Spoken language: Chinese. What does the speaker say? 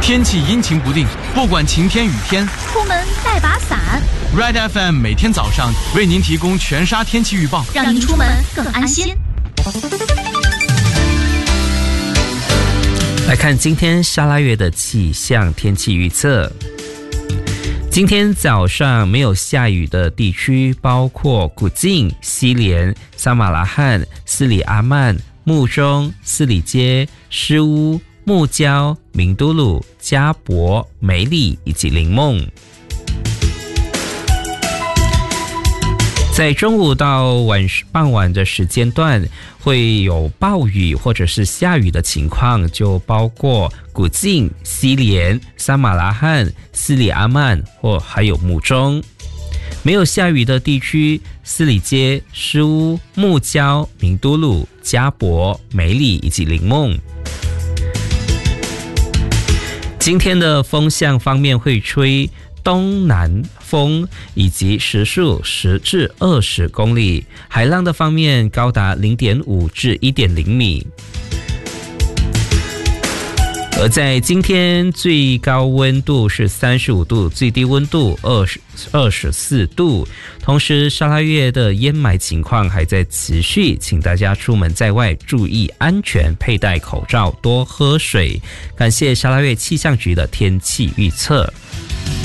天气阴晴不定，不管晴天雨天， 出门带把伞。 Red FM 每天早上为您提供全沙天气预报， 让您出门更安心。 来看今天沙拉越的气象天气预测。今天早上没有下雨的地区包括古晋、西连、撒马拉罕、斯里阿曼、木中、斯里街、诗乌、木礁、明都鲁、加博、梅里以及林梦。在中午到傍晚的时间段会有暴雨或者是下雨的情况，就包括古晋、西连、撒马拉罕、斯里阿曼或还有木中。没有下雨的地区，斯里街、诗乌、木礁、明都鲁、加博、梅里以及林梦。今天的风向方面会吹东南风，以及时速10至20公里，海浪的方面高达 0.5 至 1.0 米。而在今天最高温度是35度，最低温度24度。同时沙拉越的烟霾情况还在持续，请大家出门在外注意安全，佩戴口罩，多喝水。感谢沙拉越气象局的天气预测。